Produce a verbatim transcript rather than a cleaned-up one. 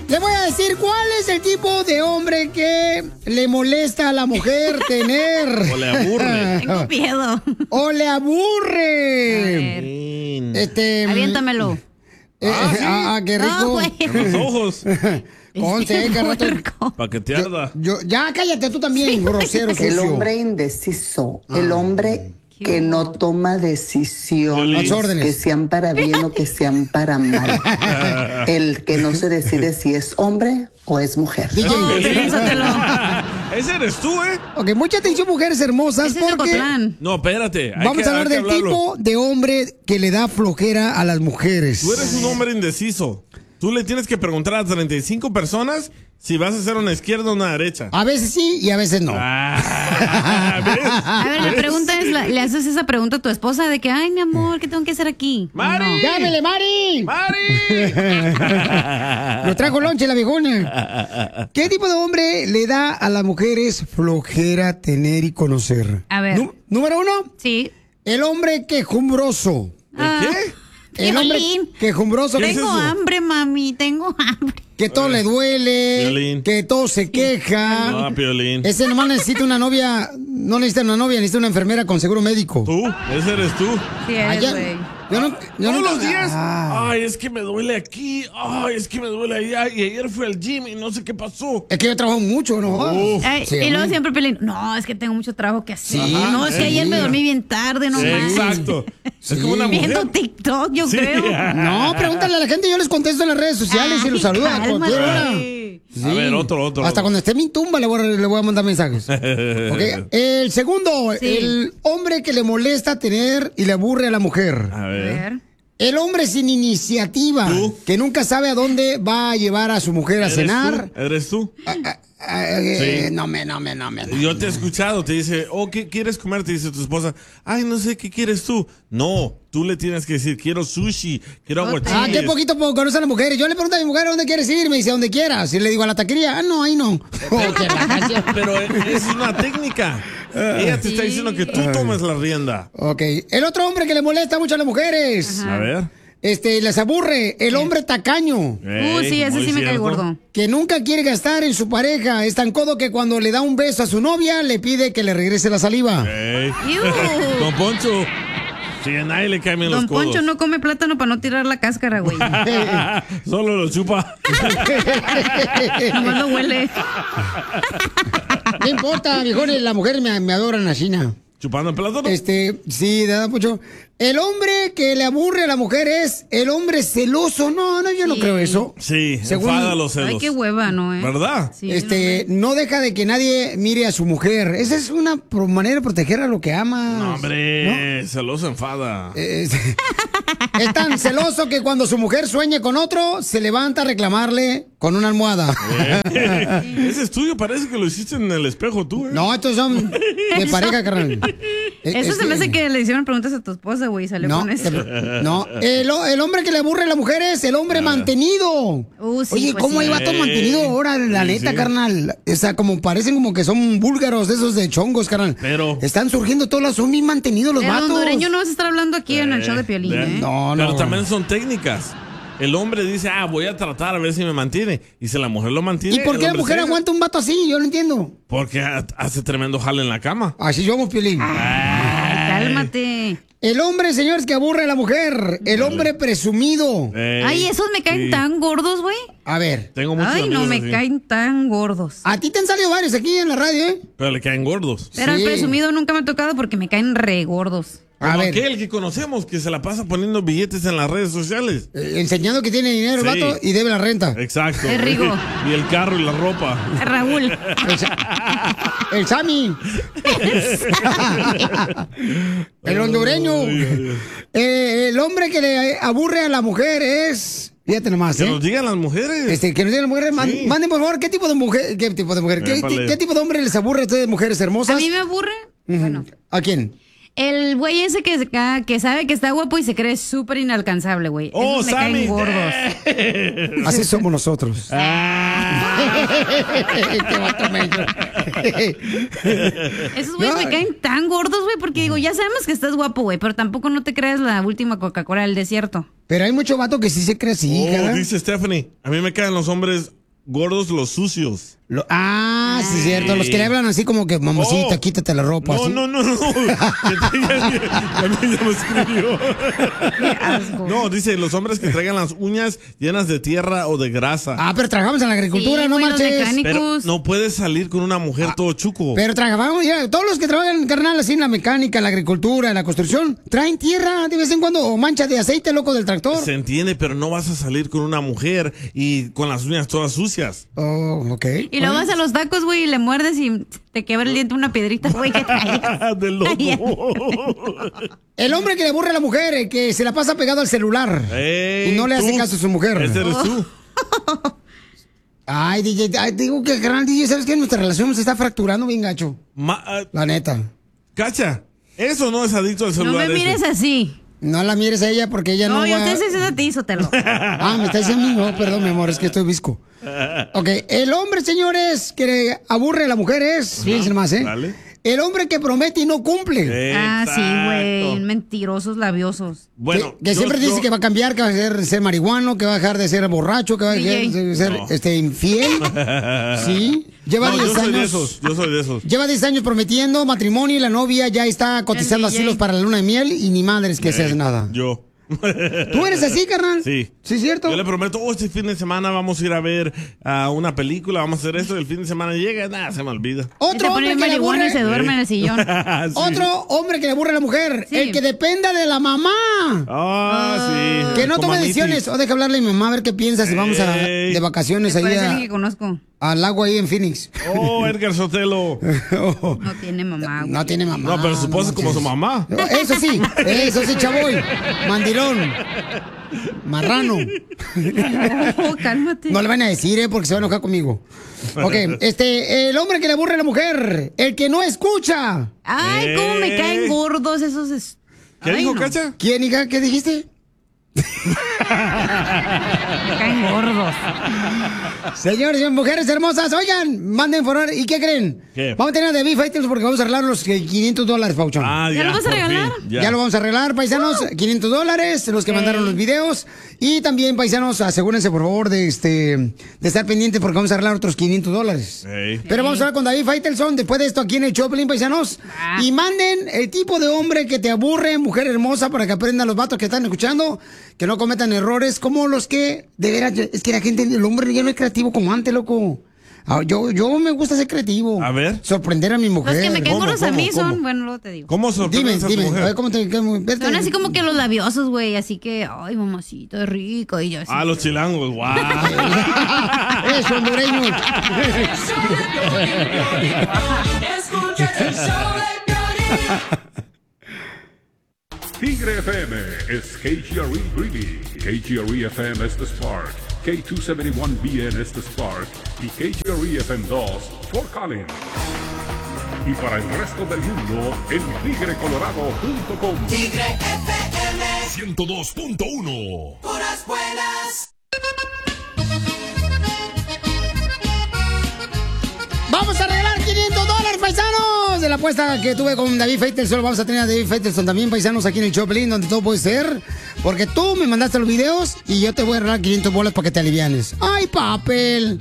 Le voy a decir cuál es el tipo de hombre que le molesta a la mujer tener. O le aburre. Tengo miedo. O le aburre. A ver. Este. Aviéntamelo. Eh, Ah, ¿sí? ah, ah, qué rico. No, güey. En los ojos. Conste, eh, que rato- Para que te arda. Yo, ya cállate tú también, grosero, El sucio. hombre indeciso, el hombre que no toma decisiones Las órdenes. que sean para bien o que sean para mal. El que no se decide si es hombre o es mujer. D J. Oh, piénsatelo. Ese eres tú, ¿eh? Ok, mucha atención, mujeres hermosas, Ese es porque Ocotlán. No, espérate. hay vamos que- a hablar hay que del hablarlo. tipo de hombre que le da flojera a las mujeres. Tú eres un hombre indeciso. Tú le tienes que preguntar a treinta y cinco personas si vas a hacer una izquierda o una derecha. A veces sí y a veces no. Ah, ¿ves? A ver, la ¿Ves? pregunta es, la- ¿le haces esa pregunta a tu esposa de que, ay, mi amor, ¿qué tengo que hacer aquí? ¿O ¡Mari! no? ¡Llámele, Mari! ¡Mari! Lo trajo lonche la viejona. ¿Qué tipo de hombre le da a las mujeres flojera tener y conocer? A ver. Nú- número uno, Sí. el hombre quejumbroso. Ah, ¿Qué? El hombre Violín. quejumbroso. ¿Qué es Tengo eso? hambre, mami, tengo hambre. Que todo le duele, Violín. que todo se queja. No, Piolín. Ese nomás necesita una novia, no necesita una novia, necesita una enfermera con seguro médico. Tú, ese eres tú. Sí, Ay, eres, ya- güey. yo no, yo Todos no- los días. Ah. Ay, es que me duele aquí. Ay, es que me duele allá. Y ayer fui al gym y no sé qué pasó. Es que yo trabajo mucho, ¿no? Uf. Ay, Sí, y luego hombre. siempre pelean. No, es que tengo mucho trabajo que hacer. Sí, no, es que sí. ayer me dormí bien tarde, no manches. Exacto. Sí. Es como una mujer. Viendo TikTok, yo Sí. creo. No, pregúntale a la gente, yo les contesto en las redes sociales y los saludo a cálmate. cualquier hora. A ver, otro, otro. Hasta otro. cuando esté en mi tumba le voy, a, le voy a mandar mensajes. Ok, el segundo, Sí. el hombre que le molesta tener y le aburre a la mujer. A A ver. ver. El hombre sin iniciativa, ¿Tú? que nunca sabe a dónde va a llevar a su mujer a ¿Eres cenar. tú? ¿Eres tú? Ah, ah, ah, eh, Sí. No me, no me, no me. no. Yo te he escuchado, te dice, oh, ¿qué quieres comer? Te dice tu esposa, ay, no sé, ¿qué quieres tú? No, tú le tienes que decir, quiero sushi, quiero Ah, Ah, aguachiles. qué poquito po- conocen a las mujeres. Yo le pregunto a mi mujer, ¿dónde quieres ir? Me dice, donde quieras. Y le digo, a la taquería. Ah, no, ahí no. Oh, qué vacación. Pero es una técnica. Ella te está Sí. diciendo que tú tomes la rienda. Ok. El otro hombre que le molesta mucho a las mujeres. A ver. Este, les aburre. El hombre tacaño. Uh, sí, Ey, ese muy sí me cae cierto. gordo. Que nunca quiere gastar en su pareja. Es tan codo que cuando le da un beso a su novia, le pide que le regrese la saliva. Ey. Iu. Don Poncho. Sí, a nadie le caen bien los Don codos. Poncho no come plátano para no tirar la cáscara, güey. Solo lo chupa. Nomás lo huele. No importa, viejones, las mujeres me, me adoran así, ¿no? ¿Chupando el plátano? Este, sí, de verdad, Poncho. El hombre que le aburre a la mujer es el hombre celoso. No, no, yo no Sí. creo eso. Sí, Según- enfada los celos. Ay, qué hueva, ¿no? Eh? ¿Verdad? Sí, Este, no deja de que nadie mire a su mujer. Esa es una pro- manera de proteger a lo que ama. No, hombre, celoso enfada. Es, es tan celoso que cuando su mujer sueña con otro, se levanta a reclamarle con una almohada. Ese estudio parece que lo hiciste en el espejo tú, ¿eh? No, estos son de pareja, carnal. Eso Es se me hace que- que le hicieron preguntas a tu esposa, güey, y salió No, con eso. te- no. El, ho- el hombre que le aburre a la mujer es el hombre mantenido. Uh, sí, Oye, pues ¿cómo sí. hay vatos Sí. mantenidos ahora? La Sí, neta, sí. carnal. O sea, como parecen como que son búlgaros de esos de chongos, carnal. Pero- Están surgiendo todos los, son bien mantenidos los El vatos. hondureño no vas a estar hablando aquí en el show de Piolín, Eh, ¿eh? No, Pero no. también son técnicas. El hombre dice, ah, voy a tratar a ver si me mantiene. Y si la mujer lo mantiene. ¿Y por el qué la hombre mujer se deja. aguanta un vato así? Yo no entiendo. Porque ha- hace tremendo jale en la cama. Así somos, Piolín. Ay, cálmate. El hombre, señores, que aburre a la mujer. El hombre presumido. Ey, Ay, esos me caen sí. tan gordos, güey. A ver. Tengo muchos Ay, no, amigos me así. caen tan gordos. A ti te han salido varios aquí en la radio, ¿eh? Pero le caen gordos. Pero Sí. al presumido nunca me ha tocado porque me caen re gordos. A Como ver. aquel que conocemos que se la pasa poniendo billetes en las redes sociales. eh, enseñando que tiene dinero el Sí. vato y debe la renta. Exacto. Es Rigo. Y el carro y la ropa. Raúl. El, Sa- el Sammy. El hondureño. Eh, el hombre que le aburre a la mujer es. Fíjate nomás, Que ¿eh? nos digan las mujeres. Este, que nos digan las mujeres. man- Sí. Manden, por favor, ¿qué tipo de mujer? ¿Qué tipo de mujer? ¿Qué, Épale. qué tipo de hombre les aburre a ustedes, mujeres hermosas? A mí me aburre. Ujú. Bueno, ¿A quién? el güey ese que, se ca- que sabe que está guapo y se cree súper inalcanzable, güey. Oh, Esos me Sammy. caen gordos. Así somos nosotros. Ah. Qué vato menso. Esos güeyes No. me caen tan gordos, güey, porque digo, ya sabemos que estás guapo, güey, pero tampoco no te creas la última Coca-Cola del desierto. Pero hay mucho vato que sí se cree así, Oh, cara. dice Stephanie, a mí me caen los hombres gordos los sucios. Lo- ah, sí, es cierto. Los que le hablan así como que, mamacita, Oh. quítate la ropa. No, así. no, no, no. Que traigan- ya me- ya me escribió. Qué asco. No, dice los hombres que traigan las uñas llenas de tierra o de grasa. Ah, pero trabajamos en la agricultura, Sí, no güey, los marches. mecánicos. Pero no puedes salir con una mujer todo chuco. Pero trabajamos, ya, todos los que trabajan, carnal, así en la mecánica, en la agricultura, en la construcción, traen tierra de vez en cuando o mancha de aceite, loco, del tractor. Se entiende, pero no vas a salir con una mujer y con las uñas todas sucias. Oh, ok. Y luego vas a los tacos, güey, y le muerdes y te quebra el diente una piedrita, güey, que traes. De loco. El hombre que le aburre a la mujer, el que se la pasa pegado al celular Ey, y no le hace tú. caso a su mujer. Ese eres tú. Ay, D J, ay, digo que, carnal, D J, ¿sabes qué? Nuestra relación se está fracturando bien gacho. Ma- ah, La neta. Cacha, eso no es adicto al No celular. me ese. mires así. No la mires a ella porque ella no, No, yo va... te estoy diciendo a ti, Sotelo. Ah, me está diciendo a mí, no, perdón, mi amor, es que estoy visco. Ok, el hombre, señores, que le aburre a la mujer es, fíjense más, ¿eh? Dale. El hombre que promete y no cumple. Ah, sí, güey. Exacto. Mentirosos labiosos. Bueno, que, que yo- siempre yo- dice que va a cambiar, que va a dejar de ser marihuano, que va a dejar de ser borracho, que va a dejar D J. de ser No. este, infiel. Sí. Lleva No, yo diez soy de años. esos, yo soy de esos. Lleva diez años prometiendo matrimonio y la novia ya está cotizando El D J. asilos para la luna de miel y ni madres que se hace Eh, nada. Yo. ¿Tú eres así, carnal? Sí. ¿Sí, cierto? Yo le prometo, oh, este fin de semana vamos a ir a ver a una película, vamos a hacer esto, el fin de semana llega, nada, se me olvida. Y se Otro pone hombre que le marihuana aburre... y se duerme en el sillón. Sí. Otro hombre que le aburre a la mujer, Sí. el que dependa de la mamá. Ah, sí. Que no Como tome a mí, decisiones. sí. O deja hablarle a mi mamá a ver qué piensa si vamos a, Ey. de vacaciones ahí Parece a- alguien que conozco. al lago ahí en Phoenix. Oh, Edgar Sotelo. No tiene mamá, güey. No tiene mamá. No, pero su esposa es como su manches. mamá. No, Eso sí, eso sí, chavoy. Mandilón. Marrano. Oh, cálmate. No le van a decir, ¿eh? Porque se va a enojar conmigo. Ok, este, el hombre que le aburre a la mujer, el que no escucha. Ay, cómo me Eh. caen gordos esos. es- ¿Qué Ay, dijo, no. Cacha? ¿Quién, hija? ¿Qué dijiste? Me caen gordos. Señores y mujeres hermosas, oigan, manden por favor. ¿Y qué creen? ¿Qué? Vamos a tener de Beef Fighters porque vamos a arreglar los eh, quinientos dólares, Pauchón. Ah, ¿Ya lo vas a por regalar? fin, Ya. lo vamos a arreglar, paisanos. quinientos dólares, los que mandaron los videos. Y también, paisanos, asegúrense, por favor, de este de estar pendientes porque vamos a arreglar otros quinientos dólares. Ey. Pero vamos a hablar con David Faitelson después de esto aquí en el Choplin, paisanos. Ah. Y manden el tipo de hombre que te aburre, mujer hermosa, para que aprendan los vatos que están escuchando, que no cometan errores como los que, de veras, es que la gente, el hombre ya no es creativo como antes, loco. Ah, Yo, yo me gusta ser creativo. A ver. Sorprender a mi mujer. Los que me caen ¿Cómo, gordos a cómo, mí son, cómo? bueno, luego te digo. ¿Cómo Dime, sorprendes a tu dime, a mujer? ver cómo te... Cómo, vete. Son así como que los labiosos, güey, así que, ay, mamacita, es rico. Y yo así. Ah, los chilangos, wow. Eso, hondureño. Escuchas el show de Piolín. Tigre F M is K G R E Greeley, K G R E F M es The Spark, K doscientos setenta y uno B N es The Spark y K G R E F M dos Fort Collins. Y para el resto del mundo en tigre colorado punto com. Tigre F M, ciento dos punto uno. puras buenas. Vamos a regalar quinientos dólares, paisanos. De la apuesta que tuve con David Faitelson, vamos a tener a David Faitelson también, paisanos, aquí en el Choplin, donde todo puede ser. Porque tú me mandaste los videos y yo te voy a regalar quinientos bolas para que te alivianes. ¡Ay, papel!